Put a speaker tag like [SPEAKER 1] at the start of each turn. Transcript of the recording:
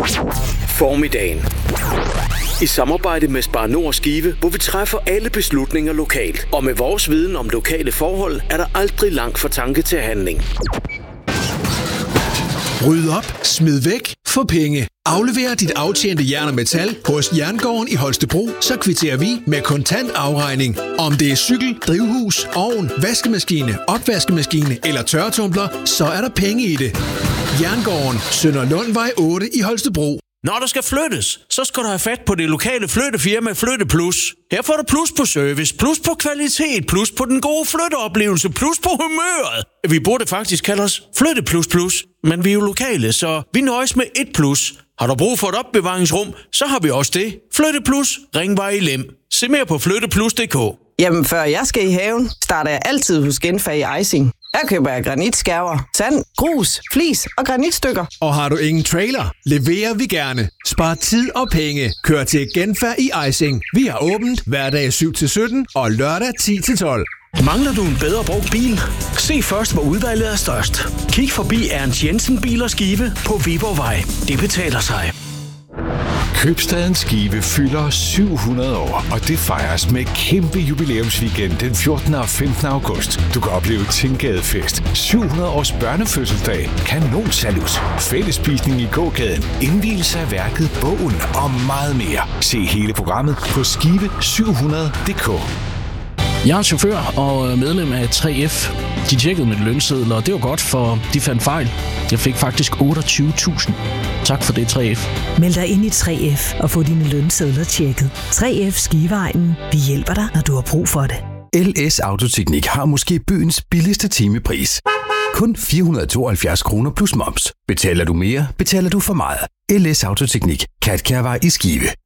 [SPEAKER 1] Formiddagen. I samarbejde med Spar Nord Skive, hvor vi træffer alle beslutninger lokalt. Og med vores viden om lokale forhold, er der aldrig langt fra tanke til handling.
[SPEAKER 2] Ryd op, smid væk, få penge. Aflever dit aftjente jern og metal hos Jerngården i Holstebro, så kvitterer vi med kontant afregning. Om det er cykel, drivhus, ovn, vaskemaskine, opvaskemaskine eller tørretumbler, så er der penge i det. Jerngården, Sønder Lundvej 8 i Holstebro.
[SPEAKER 3] Når der skal flyttes, så skal du have fat på det lokale flyttefirma Flytte Plus. Her får du plus på service, plus på kvalitet, plus på den gode flytteoplevelse, plus på humøret. Vi burde faktisk kalde os Flytte Plus Plus, men vi er jo lokale, så vi nøjes med et plus. Har du brug for et opbevaringsrum, så har vi også det. Flytte Plus, Ringvej i Lem. Se mere på flytteplus.dk.
[SPEAKER 4] Jamen, før jeg skal i haven, starter jeg altid hos Genfag Icing. Her køber jeg granitskærver, sand, grus, flis og granitstykker.
[SPEAKER 2] Og har du ingen trailer, leverer vi gerne. Spar tid og penge. Kør til Genfag i Icing. Vi har åbent hverdag 7-17 og lørdag 10-12.
[SPEAKER 3] Mangler du en bedre brugt bil? Se først, hvor udvalget er størst. Kig forbi Ernst Jensen Bil og Skive på Viborgvej. Det betaler sig.
[SPEAKER 5] Købstaden Skive fylder 700 år, og det fejres med kæmpe jubilæumsweekend den 14. og 15. august. Du kan opleve Tinggadefest, 700 års børnefødselsdag, kanonsalut, fællesspisning i gågaden, indvielse af værket, bogen og meget mere. Se hele programmet på skive700.dk.
[SPEAKER 6] Jeg er chauffør og medlem af 3F. De tjekkede mit lønseddel, og det var godt, for de fandt fejl. Jeg fik faktisk 28.000. Tak for det, 3F.
[SPEAKER 7] Meld dig ind i 3F og få dine lønsedler tjekket. 3F Skiveegnen. Vi hjælper dig, når du har brug for det.
[SPEAKER 8] LS Autoteknik har måske byens billigste timepris. Kun 472 kroner plus moms. Betaler du mere, betaler du for meget. LS Autoteknik. Katkærvej i Skive.